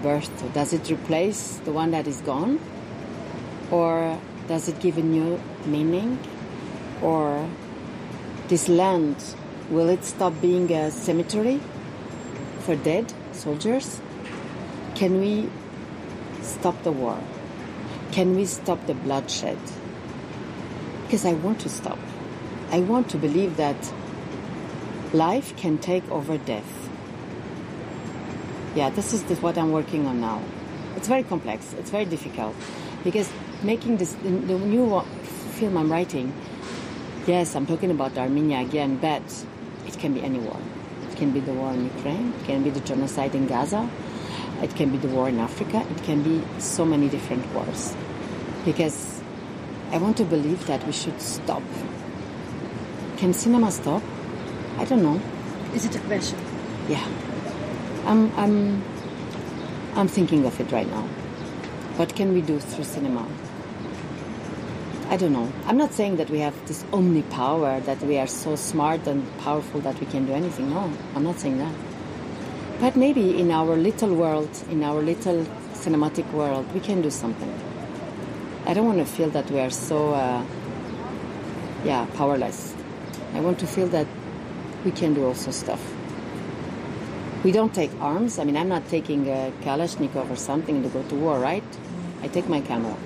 birth to? Does it replace the one that is gone? Or does it give a new meaning? Or this land, will it stop being a cemetery for dead soldiers? Can we stop the war? Can we stop the bloodshed? Because I want to stop. I want to believe that life can take over death. Yeah, this is what I'm working on now. It's very complex. It's very difficult. Because making the new film I'm writing, yes, I'm talking about Armenia again, but it can be any war. It can be the war in Ukraine. It can be the genocide in Gaza. It can be the war in Africa. It can be so many different wars. Because I want to believe that we should stop. Can cinema stop? I don't know. Is it a question? Yeah. I'm thinking of it right now. What can we do through cinema? I don't know. I'm not saying that we have this omni power, that we are so smart and powerful that we can do anything. No, I'm not saying that. But maybe in our little world, in our little cinematic world, we can do something. I don't want to feel that we are so, powerless. I want to feel that we can do also stuff. We don't take arms. I mean, I'm not taking a Kalashnikov or something to go to war, right? I take my camera.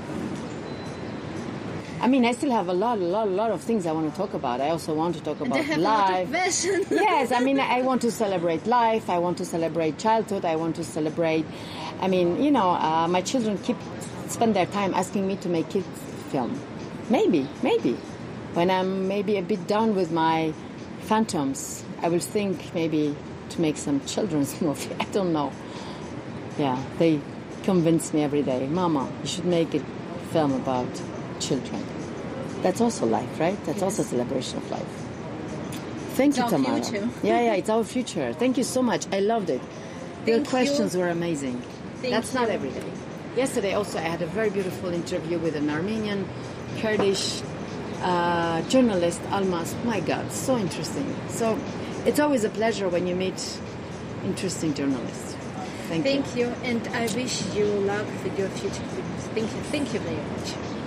I mean, I still have a lot of things I want to talk about. I also want to talk about life. Yes, I mean, I want to celebrate life. I want to celebrate childhood. I want to celebrate. I mean, my children spend their time asking me to make kids film. Maybe. When I'm maybe a bit done with my phantoms, I will think maybe to make some children's movie. I don't know. Yeah, they convince me every day, Mama, you should make a film about children. That's also life, right? That's also a celebration of life. Thank you, Tamara. Yeah, it's our future. Thank you so much. I loved it. Your questions were amazing. That's not every day. Yesterday also I had a very beautiful interview with an Armenian Kurdish journalist, Almas. My God, so interesting. So it's always a pleasure when you meet interesting journalists. Thank you. And I wish you luck with your future films. Thank you very much.